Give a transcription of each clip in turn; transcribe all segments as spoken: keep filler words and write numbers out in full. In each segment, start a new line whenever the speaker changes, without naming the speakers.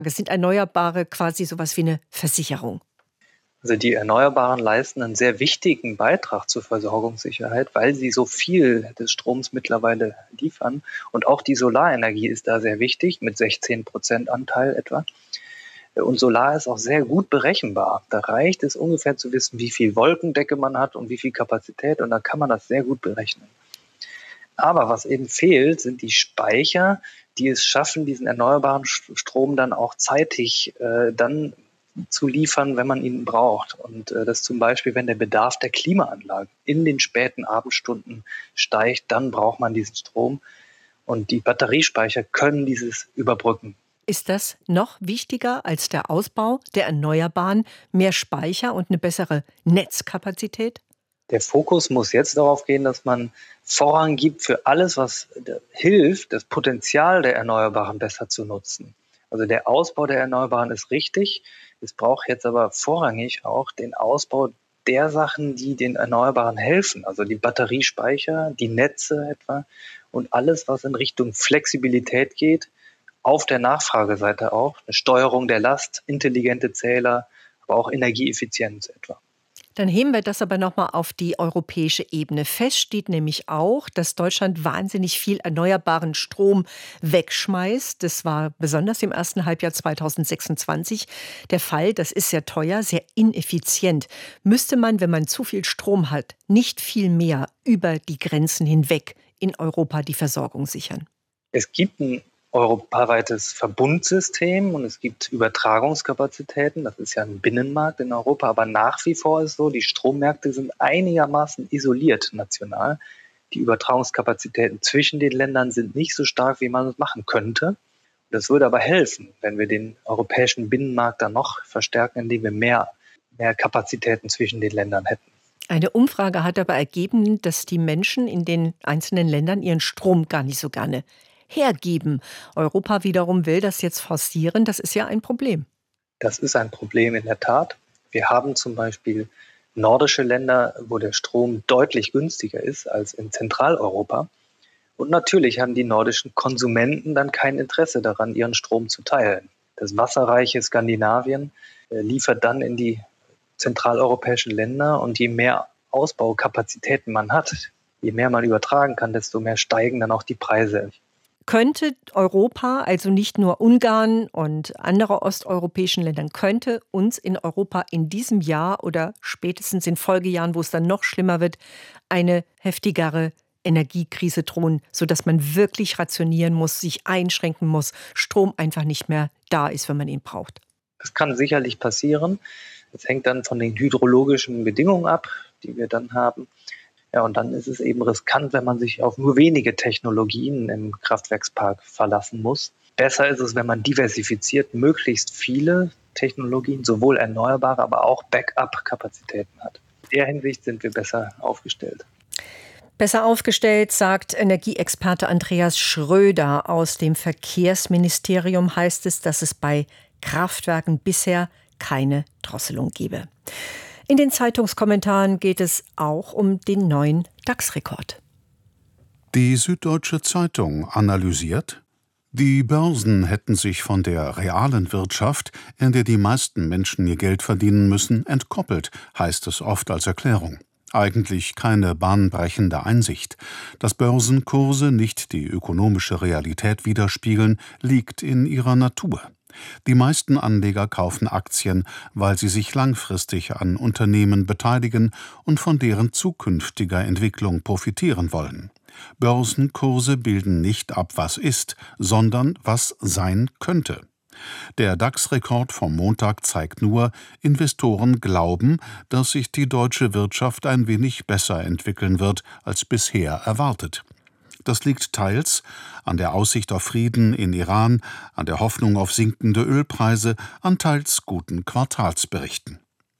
Sind Erneuerbare quasi sowas wie eine Versicherung?
Also die Erneuerbaren leisten einen sehr wichtigen Beitrag zur Versorgungssicherheit, weil sie so viel des Stroms mittlerweile liefern. Und auch die Solarenergie ist da sehr wichtig, mit sechzehn Prozent Anteil etwa. Und Solar ist auch sehr gut berechenbar. Da reicht es ungefähr zu wissen, wie viel Wolkendecke man hat und wie viel Kapazität. Und da kann man das sehr gut berechnen. Aber was eben fehlt, sind die Speicher, die es schaffen, diesen erneuerbaren Strom dann auch zeitig äh, dann zu liefern, wenn man ihn braucht. Und äh, das zum Beispiel, wenn der Bedarf der Klimaanlagen in den späten Abendstunden steigt, dann braucht man diesen Strom. Und die Batteriespeicher können dieses überbrücken.
Ist das noch wichtiger als der Ausbau der Erneuerbaren, mehr Speicher und eine bessere Netzkapazität?
Der Fokus muss jetzt darauf gehen, dass man Vorrang gibt für alles, was hilft, das Potenzial der Erneuerbaren besser zu nutzen. Also der Ausbau der Erneuerbaren ist richtig. Es braucht jetzt aber vorrangig auch den Ausbau der Sachen, die den Erneuerbaren helfen. Also die Batteriespeicher, die Netze etwa und alles, was in Richtung Flexibilität geht, auf der Nachfrageseite auch. Eine Steuerung der Last, intelligente Zähler, aber auch Energieeffizienz etwa.
Dann heben wir das aber noch mal auf die europäische Ebene. Fest steht nämlich auch, dass Deutschland wahnsinnig viel erneuerbaren Strom wegschmeißt. Das war besonders im ersten Halbjahr zweitausendsechsundzwanzig der Fall. Das ist sehr teuer, sehr ineffizient. Müsste man, wenn man zu viel Strom hat, nicht viel mehr über die Grenzen hinweg in Europa die Versorgung sichern?
Es gibt ein europaweites Verbundsystem und es gibt Übertragungskapazitäten. Das ist ja ein Binnenmarkt in Europa, aber nach wie vor ist so, die Strommärkte sind einigermaßen isoliert national. Die Übertragungskapazitäten zwischen den Ländern sind nicht so stark, wie man es machen könnte. Das würde aber helfen, wenn wir den europäischen Binnenmarkt dann noch verstärken, indem wir mehr, mehr Kapazitäten zwischen den Ländern hätten.
Eine Umfrage hat aber ergeben, dass die Menschen in den einzelnen Ländern ihren Strom gar nicht so gerne hergeben. Europa wiederum will das jetzt forcieren. Das ist ja ein Problem.
Das ist ein Problem in der Tat. Wir haben zum Beispiel nordische Länder, wo der Strom deutlich günstiger ist als in Zentraleuropa. Und natürlich haben die nordischen Konsumenten dann kein Interesse daran, ihren Strom zu teilen. Das wasserreiche Skandinavien äh, liefert dann in die zentraleuropäischen Länder und je mehr Ausbaukapazitäten man hat, je mehr man übertragen kann, desto mehr steigen dann auch die Preise.
Könnte Europa, also nicht nur Ungarn und andere osteuropäischen Länder, könnte uns in Europa in diesem Jahr oder spätestens in Folgejahren, wo es dann noch schlimmer wird, eine heftigere Energiekrise drohen, sodass man wirklich rationieren muss, sich einschränken muss, Strom einfach nicht mehr da ist, wenn man ihn braucht?
Das kann sicherlich passieren. Das hängt dann von den hydrologischen Bedingungen ab, die wir dann haben. Ja, und dann ist es eben riskant, wenn man sich auf nur wenige Technologien im Kraftwerkspark verlassen muss. Besser ist es, wenn man diversifiziert möglichst viele Technologien, sowohl erneuerbare, aber auch Backup-Kapazitäten hat. In der Hinsicht sind wir besser aufgestellt.
Besser aufgestellt, sagt Energieexperte Andreas Schröder. Aus dem Verkehrsministerium heißt es, dass es bei Kraftwerken bisher keine Drosselung gebe. In den Zeitungskommentaren geht es auch um den neuen DAX-Rekord.
Die Süddeutsche Zeitung analysiert: Die Börsen hätten sich von der realen Wirtschaft, in der die meisten Menschen ihr Geld verdienen müssen, entkoppelt, heißt es oft als Erklärung. Eigentlich keine bahnbrechende Einsicht. Dass Börsenkurse nicht die ökonomische Realität widerspiegeln, liegt in ihrer Natur. Die meisten Anleger kaufen Aktien, weil sie sich langfristig an Unternehmen beteiligen und von deren zukünftiger Entwicklung profitieren wollen. Börsenkurse bilden nicht ab, was ist, sondern was sein könnte. Der DAX-Rekord vom Montag zeigt nur, Investoren glauben, dass sich die deutsche Wirtschaft ein wenig besser entwickeln wird als bisher erwartet. Das liegt teils an der Aussicht auf Frieden in Iran, an der Hoffnung auf sinkende Ölpreise, an teils guten Quartalsberichten.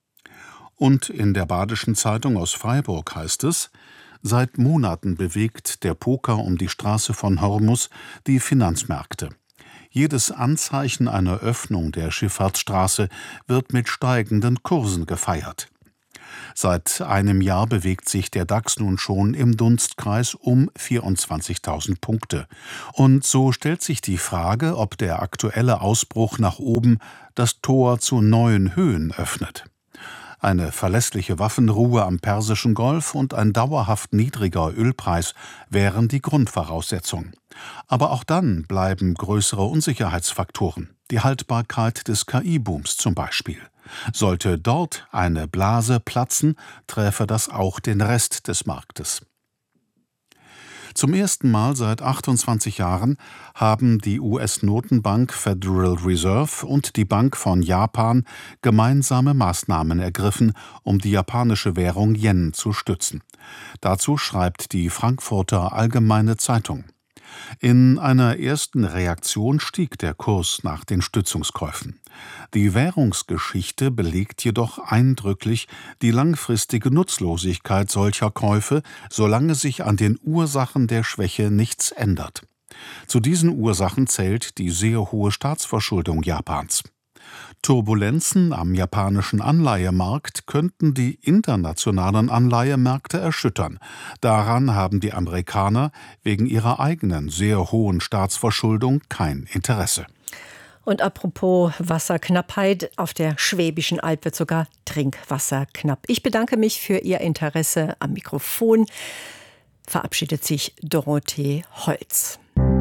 Und in der Badischen Zeitung aus Freiburg heißt es: Seit Monaten bewegt der Poker um die Straße von Hormuz die Finanzmärkte. Jedes Anzeichen einer Öffnung der Schifffahrtsstraße wird mit steigenden Kursen gefeiert. Seit einem Jahr bewegt sich der DAX nun schon im Dunstkreis um vierundzwanzigtausend Punkte. Und so stellt sich die Frage, ob der aktuelle Ausbruch nach oben das Tor zu neuen Höhen öffnet. Eine verlässliche Waffenruhe am Persischen Golf und ein dauerhaft niedriger Ölpreis wären die Grundvoraussetzung. Aber auch dann bleiben größere Unsicherheitsfaktoren, die Haltbarkeit des K I-Booms zum Beispiel. Sollte dort eine Blase platzen, träfe das auch den Rest des Marktes. Zum ersten Mal seit achtundzwanzig Jahren haben die U S-Notenbank Federal Reserve und die Bank von Japan gemeinsame Maßnahmen ergriffen, um die japanische Währung Yen zu stützen. Dazu schreibt die Frankfurter Allgemeine Zeitung. In einer ersten Reaktion stieg der Kurs nach den Stützungskäufen. Die Währungsgeschichte belegt jedoch eindrücklich die langfristige Nutzlosigkeit solcher Käufe, solange sich an den Ursachen der Schwäche nichts ändert. Zu diesen Ursachen zählt die sehr hohe Staatsverschuldung Japans. Turbulenzen am japanischen Anleihemarkt könnten die internationalen Anleihemärkte erschüttern. Daran haben die Amerikaner wegen ihrer eigenen sehr hohen Staatsverschuldung kein Interesse.
Und apropos Wasserknappheit, auf der Schwäbischen Alb wird sogar Trinkwasser knapp. Ich bedanke mich für Ihr Interesse am Mikrofon. Verabschiedet sich Dorothee Holz.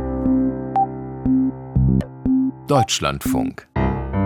Deutschlandfunk.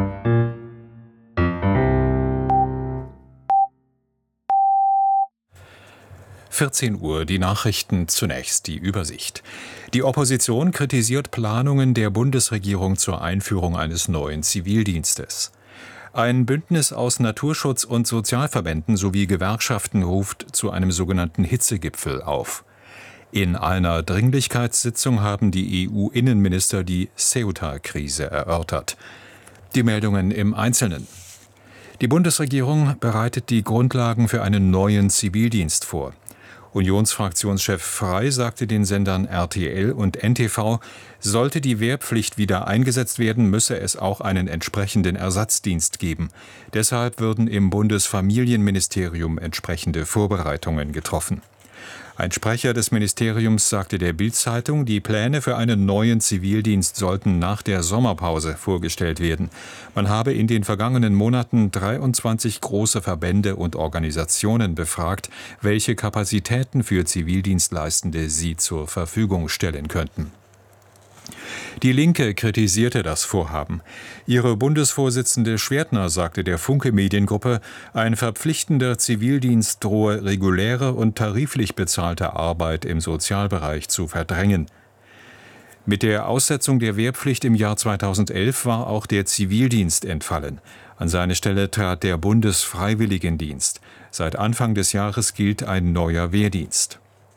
vierzehn Uhr, die Nachrichten zunächst, die Übersicht. Die Opposition kritisiert Planungen der Bundesregierung zur Einführung eines neuen Zivildienstes. Ein Bündnis aus Naturschutz- und Sozialverbänden sowie Gewerkschaften ruft zu einem sogenannten Hitzegipfel auf. In einer Dringlichkeitssitzung haben die E U-Innenminister die Ceuta-Krise erörtert. Die Meldungen im Einzelnen. Die Bundesregierung bereitet die Grundlagen für einen neuen Zivildienst vor. Unionsfraktionschef Frey sagte den Sendern R T L und N T V, sollte die Wehrpflicht wieder eingesetzt werden, müsse es auch einen entsprechenden Ersatzdienst geben. Deshalb würden im Bundesfamilienministerium entsprechende Vorbereitungen getroffen. Ein Sprecher des Ministeriums sagte der Bild-Zeitung, die Pläne für einen neuen Zivildienst sollten nach der Sommerpause vorgestellt werden. Man habe in den vergangenen Monaten dreiundzwanzig große Verbände und Organisationen befragt, welche Kapazitäten für Zivildienstleistende sie zur Verfügung stellen könnten. Die Linke kritisierte das Vorhaben. Ihre Bundesvorsitzende Schwertner sagte der Funke Mediengruppe, ein verpflichtender Zivildienst drohe reguläre und tariflich bezahlte Arbeit im Sozialbereich zu verdrängen. Mit der Aussetzung der Wehrpflicht im Jahr zweitausendelf war auch der Zivildienst entfallen. An seine Stelle trat der Bundesfreiwilligendienst. Seit Anfang des Jahres gilt ein neuer Wehrdienst.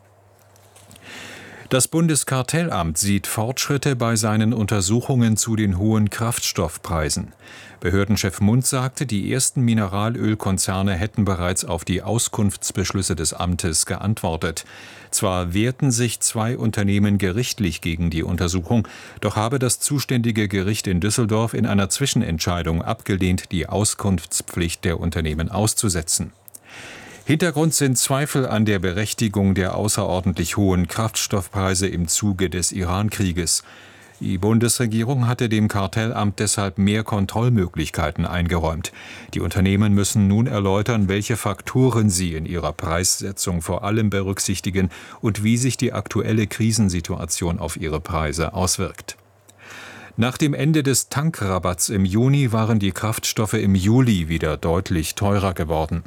Das Bundeskartellamt sieht Fortschritte bei seinen Untersuchungen zu den hohen Kraftstoffpreisen. Behördenchef Mundt sagte, die ersten Mineralölkonzerne hätten bereits auf die Auskunftsbeschlüsse des Amtes geantwortet. Zwar wehrten sich zwei Unternehmen gerichtlich gegen die Untersuchung, doch habe das zuständige Gericht in Düsseldorf in einer Zwischenentscheidung abgelehnt, die Auskunftspflicht der Unternehmen auszusetzen. Hintergrund sind Zweifel an der Berechtigung der außerordentlich hohen Kraftstoffpreise im Zuge des Iran-Krieges. Die Bundesregierung hatte dem Kartellamt deshalb mehr Kontrollmöglichkeiten eingeräumt. Die Unternehmen müssen nun erläutern, welche Faktoren sie in ihrer Preissetzung vor allem berücksichtigen und wie sich die aktuelle Krisensituation auf ihre Preise auswirkt. Nach dem Ende des Tankrabatts im Juni waren die Kraftstoffe im Juli wieder deutlich teurer geworden.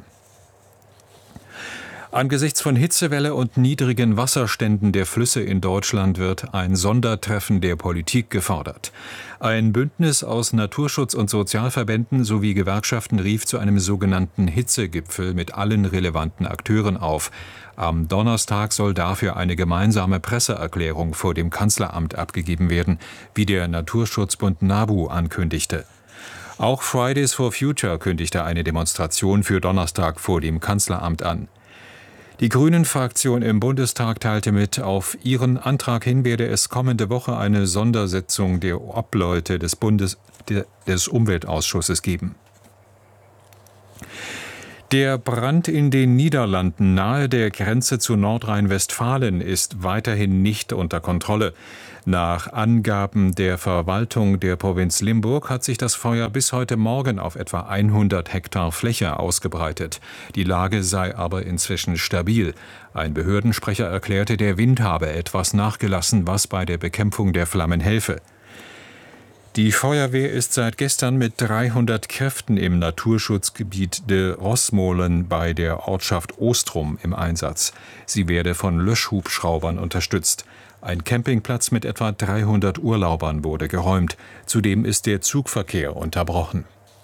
Angesichts von Hitzewelle und niedrigen Wasserständen der Flüsse in Deutschland wird ein Sondertreffen der Politik gefordert. Ein Bündnis aus Naturschutz- und Sozialverbänden sowie Gewerkschaften rief zu einem sogenannten Hitzegipfel mit allen relevanten Akteuren auf. Am Donnerstag soll dafür eine gemeinsame Presseerklärung vor dem Kanzleramt abgegeben werden, wie der Naturschutzbund NABU ankündigte. Auch Fridays for Future kündigte eine Demonstration für Donnerstag vor dem Kanzleramt an. Die Grünen-Fraktion im Bundestag teilte mit, auf ihren Antrag hin werde es kommende Woche eine Sondersitzung der Obleute des Bundes des Umweltausschusses geben. Der Brand in den Niederlanden nahe der Grenze zu Nordrhein-Westfalen ist weiterhin nicht unter Kontrolle. Nach Angaben der Verwaltung der Provinz Limburg hat sich das Feuer bis heute Morgen auf etwa hundert Hektar Fläche ausgebreitet. Die Lage sei aber inzwischen stabil. Ein Behördensprecher erklärte, der Wind habe etwas nachgelassen, was bei der Bekämpfung der Flammen helfe. Die Feuerwehr ist seit gestern mit dreihundert Kräften im Naturschutzgebiet de Rossmolen bei der Ortschaft Ostrum im Einsatz. Sie werde von Löschhubschraubern unterstützt. Ein Campingplatz mit etwa dreihundert Urlaubern wurde geräumt. Zudem ist der Zugverkehr unterbrochen.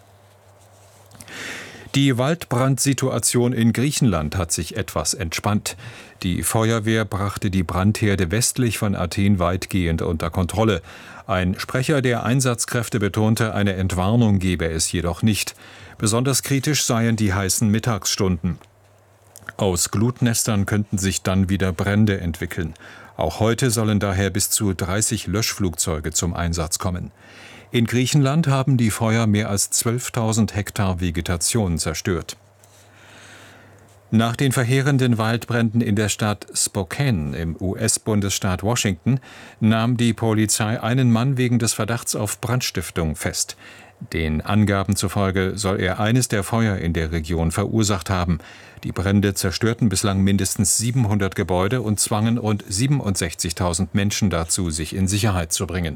Die Waldbrandsituation in Griechenland hat sich etwas entspannt. Die Feuerwehr brachte die Brandherde westlich von Athen weitgehend unter Kontrolle. Ein Sprecher der Einsatzkräfte betonte, eine Entwarnung gebe es jedoch nicht. Besonders kritisch seien die heißen Mittagsstunden. Aus Glutnestern könnten sich dann wieder Brände entwickeln. Auch heute sollen daher bis zu dreißig Löschflugzeuge zum Einsatz kommen. In Griechenland haben die Feuer mehr als zwölftausend Hektar Vegetation zerstört. Nach den verheerenden Waldbränden in der Stadt Spokane im U S-Bundesstaat Washington nahm die Polizei einen Mann wegen des Verdachts auf Brandstiftung fest. Den Angaben zufolge soll er eines der Feuer in der Region verursacht haben. Die Brände zerstörten bislang mindestens siebenhundert Gebäude und zwangen rund siebenundsechzigtausend Menschen dazu, sich in Sicherheit zu bringen.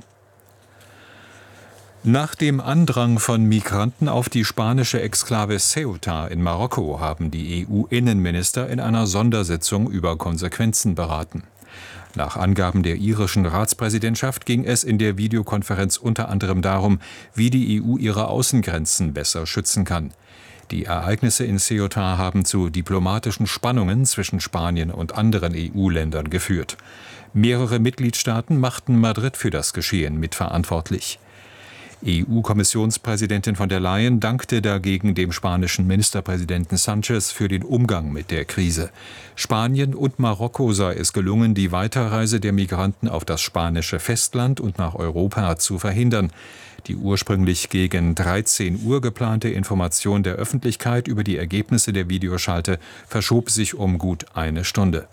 Nach dem Andrang von Migranten auf die spanische Exklave Ceuta in Marokko haben die E U-Innenminister in einer Sondersitzung über Konsequenzen beraten. Nach Angaben der irischen Ratspräsidentschaft ging es in der Videokonferenz unter anderem darum, wie die E U ihre Außengrenzen besser schützen kann. Die Ereignisse in Ceuta haben zu diplomatischen Spannungen zwischen Spanien und anderen E U-Ländern geführt. Mehrere Mitgliedstaaten machten Madrid für das Geschehen mitverantwortlich. E U-Kommissionspräsidentin von der Leyen dankte dagegen dem spanischen Ministerpräsidenten Sanchez für den Umgang mit der Krise. Spanien und Marokko sei es gelungen, die Weiterreise der Migranten auf das spanische Festland und nach Europa zu verhindern. Die ursprünglich gegen dreizehn Uhr geplante Information der Öffentlichkeit über die Ergebnisse der Videoschalte verschob sich um gut eine Stunde.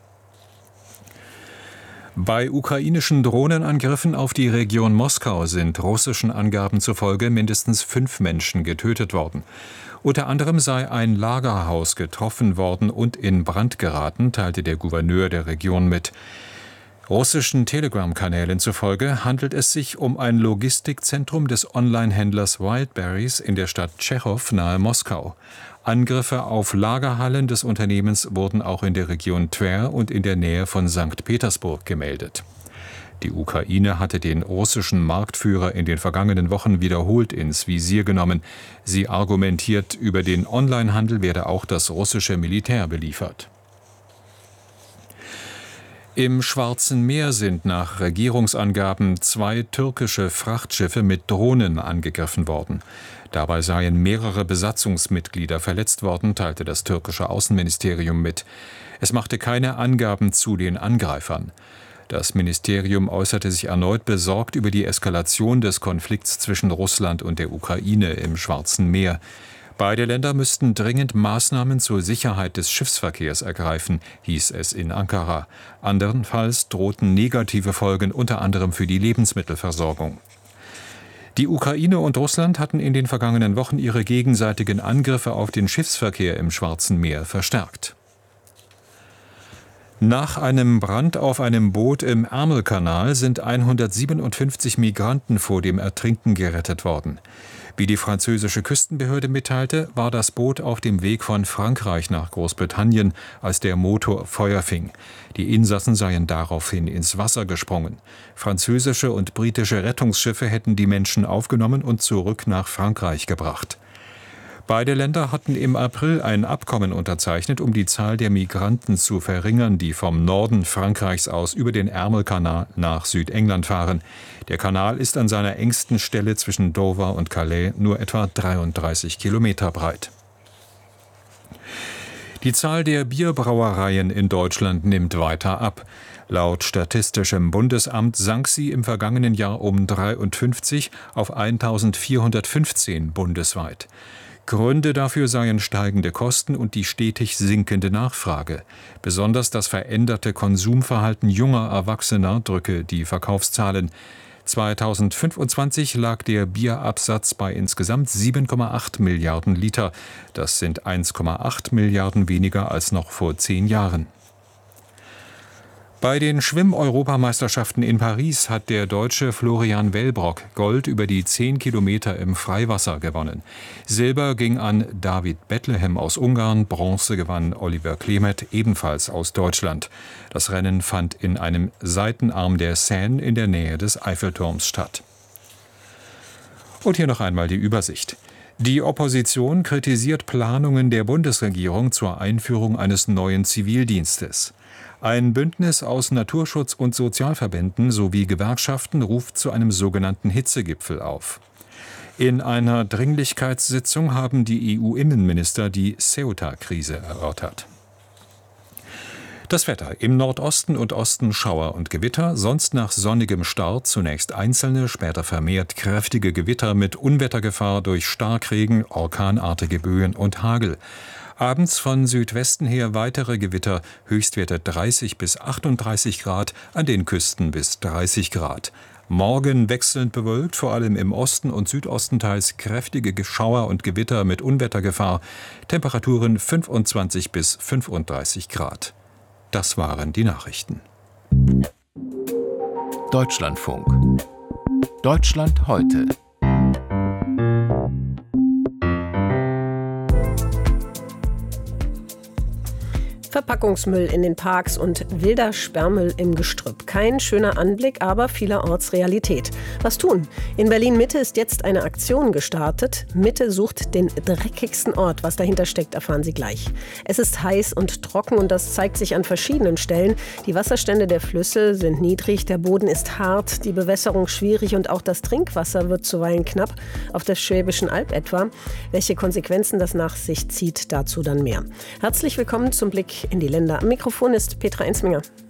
Bei ukrainischen Drohnenangriffen auf die Region Moskau sind russischen Angaben zufolge mindestens fünf Menschen getötet worden. Unter anderem sei ein Lagerhaus getroffen worden und in Brand geraten, teilte der Gouverneur der Region mit. Russischen Telegram-Kanälen zufolge handelt es sich um ein Logistikzentrum des Online-Händlers Wildberries in der Stadt Tschechow nahe Moskau. Angriffe auf Lagerhallen des Unternehmens wurden auch in der Region Twer und in der Nähe von Sankt Petersburg gemeldet. Die Ukraine hatte den russischen Marktführer in den vergangenen Wochen wiederholt ins Visier genommen. Sie argumentiert, über den Onlinehandel werde auch das russische Militär beliefert. Im Schwarzen Meer sind nach Regierungsangaben zwei türkische Frachtschiffe mit Drohnen angegriffen worden. Dabei seien mehrere Besatzungsmitglieder verletzt worden, teilte das türkische Außenministerium mit. Es machte keine Angaben zu den Angreifern. Das Ministerium äußerte sich erneut besorgt über die Eskalation des Konflikts zwischen Russland und der Ukraine im Schwarzen Meer. Beide Länder müssten dringend Maßnahmen zur Sicherheit des Schiffsverkehrs ergreifen, hieß es in Ankara. Andernfalls drohten negative Folgen unter anderem für die Lebensmittelversorgung. Die Ukraine und Russland hatten in den vergangenen Wochen ihre gegenseitigen Angriffe auf den Schiffsverkehr im Schwarzen Meer verstärkt. Nach einem Brand auf einem Boot im Ärmelkanal sind hundertsiebenundfünfzig Migranten vor dem Ertrinken gerettet worden. Wie die französische Küstenbehörde mitteilte, war das Boot auf dem Weg von Frankreich nach Großbritannien, als der Motor Feuer fing. Die Insassen seien daraufhin ins Wasser gesprungen. Französische und britische Rettungsschiffe hätten die Menschen aufgenommen und zurück nach Frankreich gebracht. Beide Länder hatten im April ein Abkommen unterzeichnet, um die Zahl der Migranten zu verringern, die vom Norden Frankreichs aus über den Ärmelkanal nach Südengland fahren. Der Kanal ist an seiner engsten Stelle zwischen Dover und Calais nur etwa dreiunddreißig Kilometer breit. Die Zahl der Bierbrauereien in Deutschland nimmt weiter ab. Laut Statistischem Bundesamt sank sie im vergangenen Jahr um dreiundfünfzig auf eintausendvierhundertfünfzehn bundesweit. Gründe dafür seien steigende Kosten und die stetig sinkende Nachfrage. Besonders das veränderte Konsumverhalten junger Erwachsener drücke die Verkaufszahlen. zweitausendfünfundzwanzig lag der Bierabsatz bei insgesamt sieben Komma acht Milliarden Liter. Das sind eins Komma acht Milliarden weniger als noch vor zehn Jahren. Bei den Schwimm-Europameisterschaften in Paris hat der Deutsche Florian Wellbrock Gold über die zehn Kilometer im Freiwasser gewonnen. Silber ging an David Bethlehem aus Ungarn, Bronze gewann Oliver Klemet, ebenfalls aus Deutschland. Das Rennen fand in einem Seitenarm der Seine in der Nähe des Eiffelturms statt. Und hier noch einmal die Übersicht. Die Opposition kritisiert Planungen der Bundesregierung zur Einführung eines neuen Zivildienstes. Ein Bündnis aus Naturschutz- und Sozialverbänden sowie Gewerkschaften ruft zu einem sogenannten Hitzegipfel auf. In einer Dringlichkeitssitzung haben die E U-Innenminister die Ceuta-Krise erörtert. Das Wetter: Im Nordosten und Osten Schauer und Gewitter, sonst nach sonnigem Start zunächst einzelne, später vermehrt kräftige Gewitter mit Unwettergefahr durch Starkregen, orkanartige Böen und Hagel. Abends von Südwesten her weitere Gewitter, Höchstwerte dreißig bis achtunddreißig Grad, an den Küsten bis dreißig Grad. Morgen wechselnd bewölkt, vor allem im Osten und Südosten teils kräftige Schauer und Gewitter mit Unwettergefahr, Temperaturen fünfundzwanzig bis fünfunddreißig Grad. Das waren die Nachrichten.
Deutschlandfunk. Deutschland heute.
Verpackungsmüll in den Parks und wilder Sperrmüll im Gestrüpp. Kein schöner Anblick, aber vielerorts Realität. Was tun? In Berlin-Mitte ist jetzt eine Aktion gestartet. Mitte sucht den dreckigsten Ort. Was dahinter steckt, erfahren Sie gleich. Es ist heiß und trocken und das zeigt sich an verschiedenen Stellen. Die Wasserstände der Flüsse sind niedrig, der Boden ist hart, die Bewässerung schwierig und auch das Trinkwasser wird zuweilen knapp, auf der Schwäbischen Alb etwa. Welche Konsequenzen das nach sich zieht, dazu dann mehr. Herzlich willkommen zum Blick in die Länder. Am Mikrofon ist Petra Ensminger.